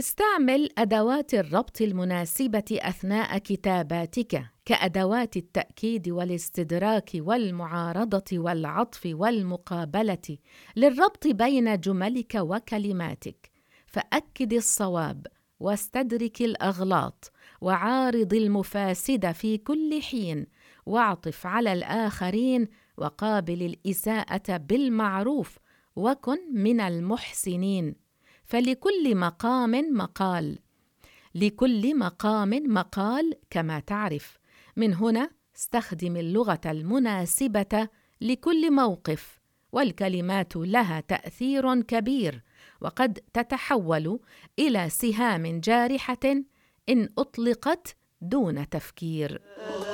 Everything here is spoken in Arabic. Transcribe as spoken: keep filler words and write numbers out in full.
استعمل أدوات الربط المناسبة أثناء كتاباتك كأدوات التأكيد والاستدراك والمعارضة والعطف والمقابلة للربط بين جملك وكلماتك، فأكد الصواب واستدرك الأغلاط وعارض المفاسد في كل حين، واعطف على الآخرين وقابل الإساءة بالمعروف وكن من المحسنين. فلكل مقام مقال، لكل مقام مقال كما تعرف. من هنا استخدم اللغة المناسبة لكل موقف، والكلمات لها تأثير كبير، وقد تتحول إلى سهام جارحة إن أطلقت دون تفكير.